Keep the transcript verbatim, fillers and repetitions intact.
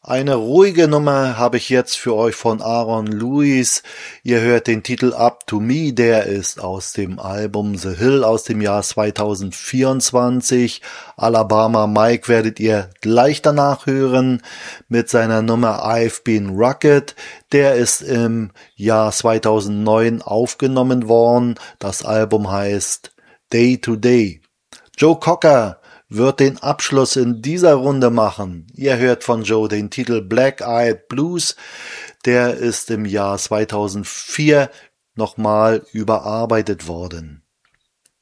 Eine ruhige Nummer habe ich jetzt für euch von Aaron Lewis. Ihr hört den Titel Up to Me, der ist aus dem Album The Hill aus dem Jahr zweitausendvierundzwanzig. Alabama Mike werdet ihr gleich danach hören mit seiner Nummer I've Been Rocked. Der ist im Jahr zweitausendneun aufgenommen worden. Das Album heißt Day to Day. Joe Cocker wird den Abschluss in dieser Runde machen. Ihr hört von Joe den Titel Black Eyed Blues. Der ist im Jahr zweitausendvier nochmal überarbeitet worden.